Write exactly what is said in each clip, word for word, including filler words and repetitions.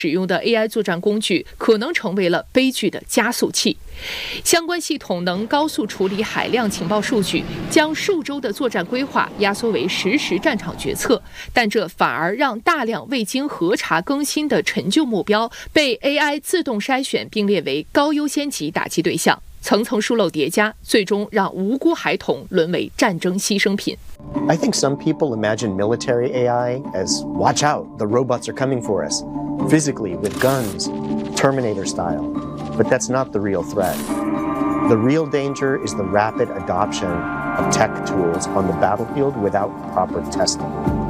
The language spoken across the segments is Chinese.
使用的 A I 作战工具可能成为了悲剧的加速器。相关系统能高速处理海量情报数据，将数周的作战规划压缩为实时战场决策，但这反而让大量未经核查更新的陈旧目标被 A I 自动筛选并列为高优先级打击对象，层层疏漏叠加，最终让无辜孩童沦为战争牺牲品。 I think some people imagine military A I as, watch out, the robots are coming for us, physically, with guns, Terminator style. But that's not the real threat. The real danger is the rapid adoption of tech tools on the battlefield without proper testing.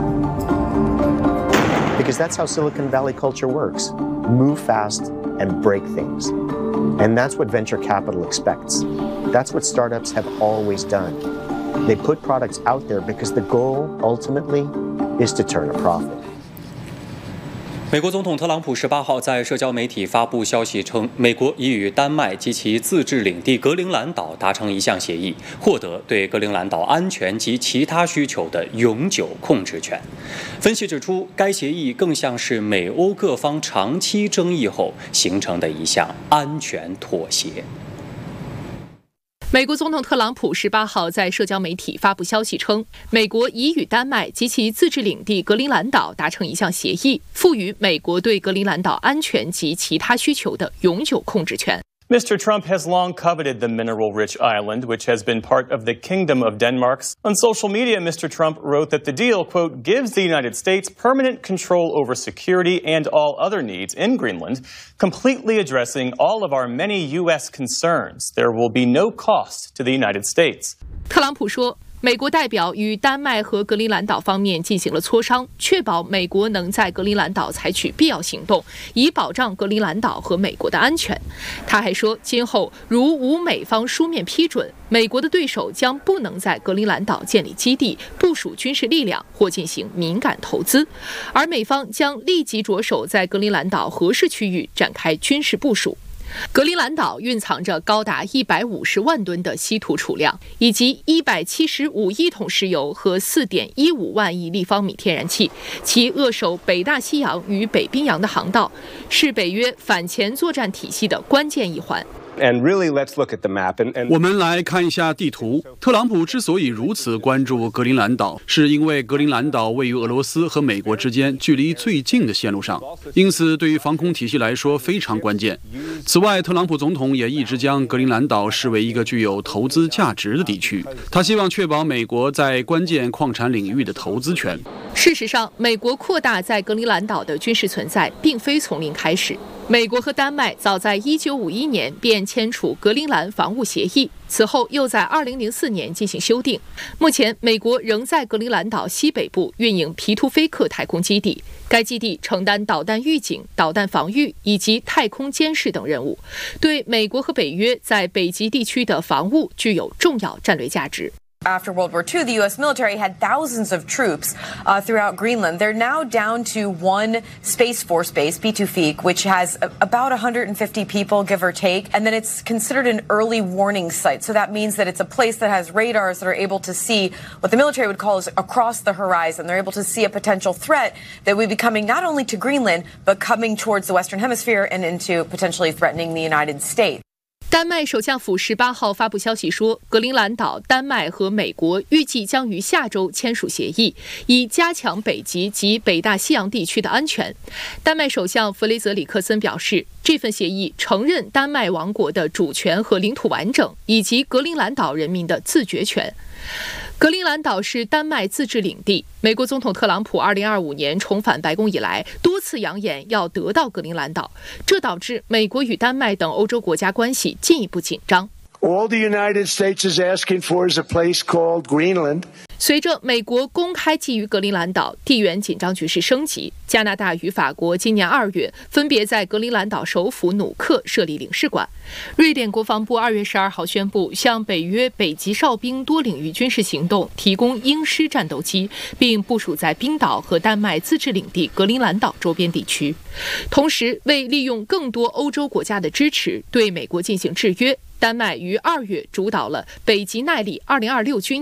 Because that's how Silicon Valley culture works. Move fast and break things. And that's what venture capital expects. That's what startups have always done. They put products out there because the goal, ultimately, is to turn a profit. 美国总统特朗普十八号在社交媒体发布消息称，美国已与丹麦及其自治领地格陵兰岛达成一项协议，获得对格陵兰岛安全及其他需求的永久控制权。分析指出，该协议更像是美欧各方长期争议后形成的一项安全妥协。 美国总统特朗普十八号在社交媒体发布消息称，美国已与丹麦及其自治领地格陵兰岛达成一项协议，赋予美国对格陵兰岛安全及其他需求的永久控制权。 Mister Trump has long coveted the mineral-rich island, which has been part of the Kingdom of Denmark. On social media, Mister Trump wrote that the deal, quote, gives the United States permanent control over security and all other needs in Greenland, completely addressing all of our many U S concerns. There will be no cost to the United States. 特朗普说，美国代表与丹麦和格陵兰岛方面进行了磋商，确保美国能在格陵兰岛采取必要行动，以保障格陵兰岛和美国的安全。他还说，今后如无美方书面批准，美国的对手将不能在格陵兰岛建立基地、部署军事力量或进行敏感投资，而美方将立即着手在格陵兰岛核适区域展开军事部署。格陵兰岛蕴藏着高达一百五十万吨的稀土储量，以及一百七十五亿桶石油和 四点一五万亿立方米天然气，其扼守北大西洋与北冰洋的航道，是北约反潜作战体系的关键一环。 And really, let's look at the map. And, and 我们来看一下地图。特朗普之所以如此关注格陵兰岛，是因为格陵兰岛位于俄罗斯和美国之间距离最近的线路上，因此对于防空体系来说非常关键。此外，特朗普总统也一直将格陵兰岛视为一个具有投资价值的地区，他希望确保美国在关键矿产领域的投资权。 事实上，美国扩大在格陵兰岛的军事存在，并非从零开始。美国和丹麦早在一九五一年便签署格陵兰防务协议，此后又在二零零四年进行修订。目前，美国仍在格陵兰岛西北部运营皮图菲克太空基地，该基地承担导弹预警、导弹防御以及太空监视等任务，对美国和北约在北极地区的防务具有重要战略价值。 After World War Two, the U S military had thousands of troops uh, throughout Greenland. They're now down to one Space Force base, Pitufik, which has a, about one hundred fifty people, give or take, and then it's considered an early warning site. So that means that it's a place that has radars that are able to see what the military would call is across the horizon. They're able to see a potential threat that would be coming not only to Greenland, but coming towards the Western Hemisphere and into potentially threatening the United States. 丹麦首相府十八号发布消息说，格陵兰岛、丹麦和美国预计将于下周签署协议，以加强北极及北大西洋地区的安全。丹麦首相弗雷泽里克森表示，这份协议承认丹麦王国的主权和领土完整，以及格陵兰岛人民的自决权。格陵兰岛是丹麦自治领地。美国总统特朗普二零二五年重返白宫以来，多次扬言要得到格陵兰岛，这导致美国与丹麦等欧洲国家关系进一步紧张。 All the United States is asking for is a place called Greenland. 随着美国公开觊觎格陵兰岛，地缘紧张局势升级。加拿大与法国今年二月分别在格陵兰岛首府努克设立领事馆。瑞典国防部二月十二号宣布，向北约北极哨兵多领域军事行动提供鹰狮战斗机，并部署在冰岛和丹麦自治领地格陵兰岛周边地区。同时，为利用更多欧洲国家的支持，对美国进行制约，丹麦于二月主导了北极耐力二零二六军演。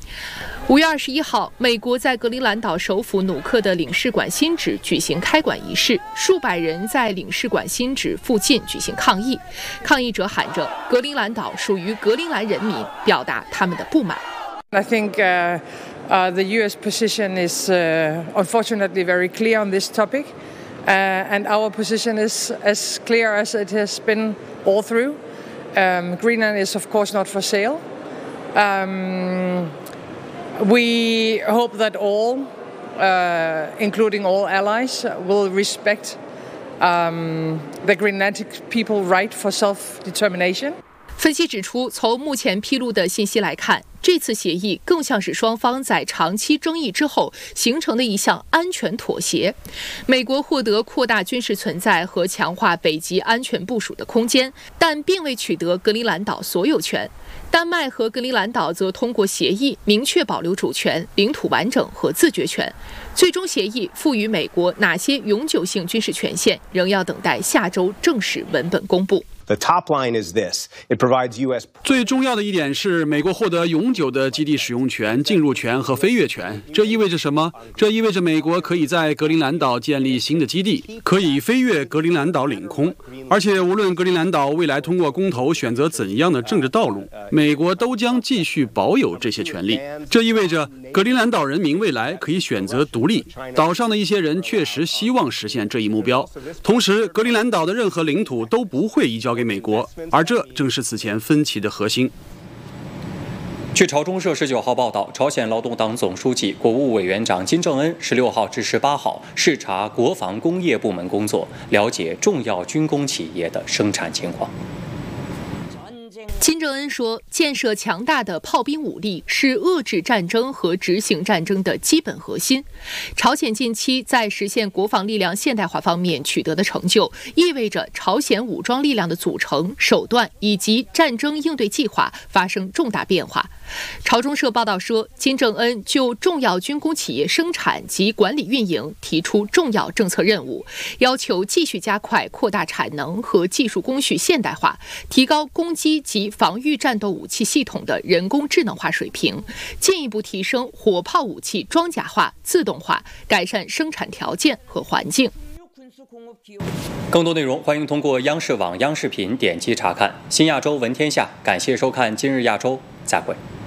五月二十一号，美国在格陵兰岛首府努克的领事馆新址举行开馆仪式，数百人在领事馆新址附近举行抗议，抗议者喊着“格陵兰岛属于格陵兰人民”，表达他们的不满。 I think uh, uh, the U S position is uh, unfortunately very clear on this topic, uh, and our position is as clear as it has been all through. Um, Greenland is, of course, not for sale. Um, we hope that all, uh, including all allies, will respect um, the Greenlandic people's right for self-determination. 分析指出，从目前披露的信息来看，这次协议更像是双方在长期争议之后形成的一项安全妥协。美国获得扩大军事存在和强化北极安全部署的空间，但并未取得格陵兰岛所有权。丹麦和格陵兰岛则通过协议明确保留主权、领土完整和自决权。最终协议赋予美国哪些永久性军事权限，仍要等待下周正式文本公布。 The top line is this. It provides U S 最重要的一点是，美国获得永久的基地使用权、进入权和飞越权。这意味着什么？这意味着美国可以在格陵兰岛建立新的基地，可以飞越格陵兰岛领空。而且，无论格陵兰岛未来通过公投选择怎样的政治道路，美国都将继续保有这些权利。这意味着格陵兰岛人民未来可以选择独立。岛上的一些人确实希望实现这一目标。同时，格陵兰岛的任何领土都不会移交给美国，而这正是此前分歧的核心。 据朝中社十九号报道，朝鲜劳动党总书记、国务委员长金正恩十六号至十八号视察国防工业部门工作，了解重要军工企业的生产情况。 金正恩说，建设强大的炮兵武力是遏制战争和执行战争的基本核心。朝鲜近期在实现国防力量现代化方面取得的成就，意味着朝鲜武装力量的组成、手段以及战争应对计划发生重大变化。朝中社报道说，金正恩就重要军工企业生产及管理运营提出重要政策任务，要求继续加快扩大产能和技术工序现代化，提高攻击及防御战斗武器系统的人工智能化水平，进一步提升火炮武器装甲化、自动化，改善生产条件和环境。 更多内容欢迎通过央视网、央视频点击查看。新亚洲闻天下，感谢收看今日亚洲，再会。